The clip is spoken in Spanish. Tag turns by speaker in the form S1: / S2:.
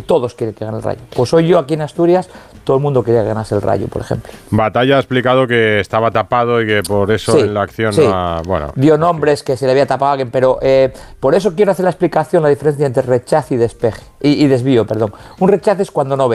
S1: todos quieren que gane el Rayo. Pues hoy yo aquí en Asturias, todo el mundo quería que ganase el Rayo, por ejemplo.
S2: Batalla ha explicado que estaba tapado y que por eso en la acción no ha... Bueno,
S1: dio nombres que se le había tapado a alguien, pero por eso quiero hacer la explicación, la diferencia entre rechazo y despeje y desvío, perdón. Un rechazo es cuando no ve.